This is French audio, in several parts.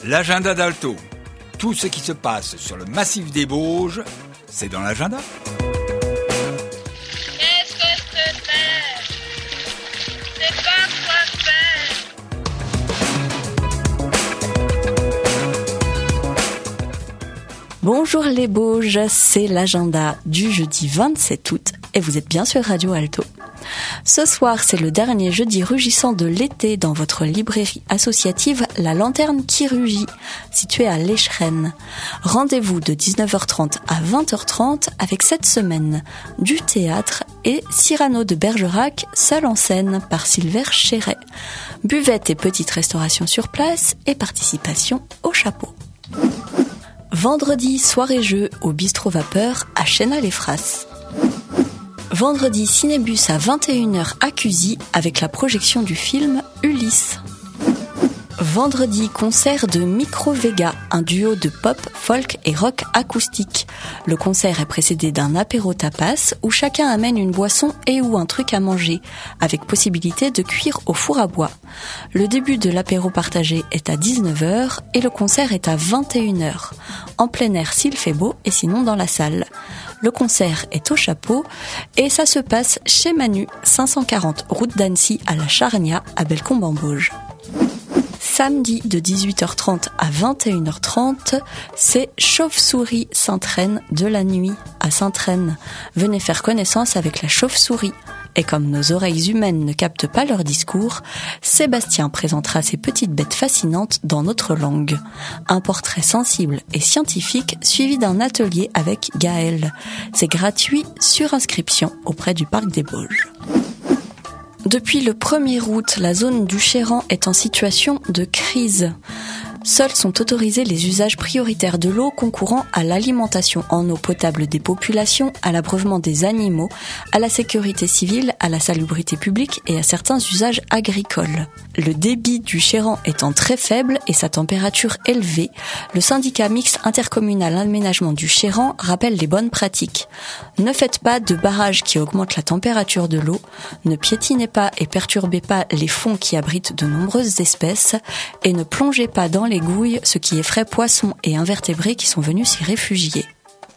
L'agenda d'Alto. Tout ce qui se passe sur le massif des Bauges, c'est dans l'agenda. Qu'est-ce que c'est? C'est pas quoi faire. Bonjour les Bauges, c'est l'agenda du jeudi 27 août et vous êtes bien sur Radio Alto. Ce soir, c'est le dernier jeudi rugissant de l'été dans votre librairie associative La Lanterne qui rugit, située à l'Échrennes. Rendez-vous de 19h30 à 20h30 avec cette semaine du théâtre et Cyrano de Bergerac, seul en scène par Silver Chéret. Buvette et petite restauration sur place et participation au chapeau. Vendredi, soirée-jeu au bistrot Vapeur à Chénal-les-Frasses. Vendredi, cinébus à 21h à Cusy avec la projection du film Ulysse. Vendredi, concert de Micro Vega, un duo de pop, folk et rock acoustique. Le concert est précédé d'un apéro tapas où chacun amène une boisson et ou un truc à manger, avec possibilité de cuire au four à bois. Le début de l'apéro partagé est à 19h et le concert est à 21h. En plein air s'il fait beau et sinon dans la salle. Le concert est au chapeau et ça se passe chez Manu, 540 route d'Annecy à la Charnia à Bellecombe-en-Bauges. Samedi de 18h30 à 21h30, c'est Chauve-souris Sainte-Reine de la nuit à Sainte-Reine. Venez faire connaissance avec la chauve-souris. Et comme nos oreilles humaines ne captent pas leur discours, Sébastien présentera ces petites bêtes fascinantes dans notre langue. Un portrait sensible et scientifique suivi d'un atelier avec Gaël. C'est gratuit sur inscription auprès du Parc des Bauges. Depuis le 1er août, la zone du Chéran est en situation de crise. Seuls sont autorisés les usages prioritaires de l'eau concourant à l'alimentation en eau potable des populations, à l'abreuvement des animaux, à la sécurité civile, à la salubrité publique et à certains usages agricoles. Le débit du Chéran étant très faible et sa température élevée, le syndicat mixte intercommunal aménagement du Chéran rappelle les bonnes pratiques. Ne faites pas de barrages qui augmentent la température de l'eau, ne piétinez pas et perturbez pas les fonds qui abritent de nombreuses espèces et ne plongez pas dans les gouilles, ce qui effraie poissons et invertébrés qui sont venus s'y réfugier.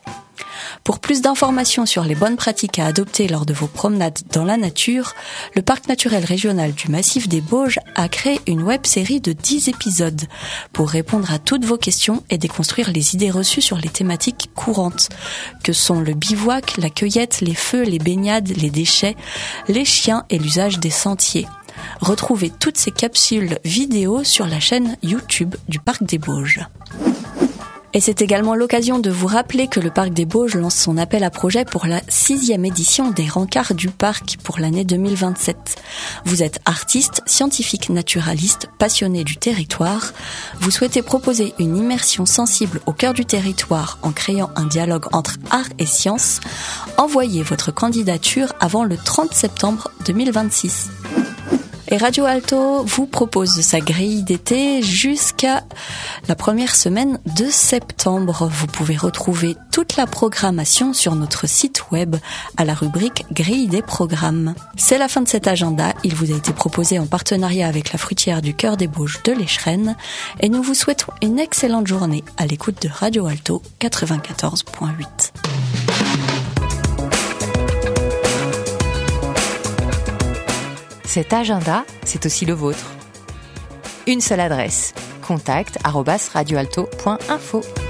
Pour plus d'informations sur les bonnes pratiques à adopter lors de vos promenades dans la nature, le Parc naturel régional du Massif des Bauges a créé une web-série de 10 épisodes pour répondre à toutes vos questions et déconstruire les idées reçues sur les thématiques courantes, que sont le bivouac, la cueillette, les feux, les baignades, les déchets, les chiens et l'usage des sentiers. Retrouvez toutes ces capsules vidéo sur la chaîne YouTube du Parc des Bauges. Et c'est également l'occasion de vous rappeler que le Parc des Bauges lance son appel à projet pour la 6e édition des rencarts du parc pour l'année 2027. Vous êtes artiste, scientifique, naturaliste, passionné du territoire. Vous souhaitez proposer une immersion sensible au cœur du territoire en créant un dialogue entre art et science. Envoyez votre candidature avant le 30 septembre 2026. Et Radio Alto vous propose sa grille d'été jusqu'à la première semaine de septembre. Vous pouvez retrouver toute la programmation sur notre site web à la rubrique grille des programmes. C'est la fin de cet agenda. Il vous a été proposé en partenariat avec la fruitière du Cœur des Bauges de l'Échrennes et nous vous souhaitons une excellente journée à l'écoute de Radio Alto 94.8. Cet agenda, c'est aussi le vôtre. Une seule adresse, contact@radioalto.info.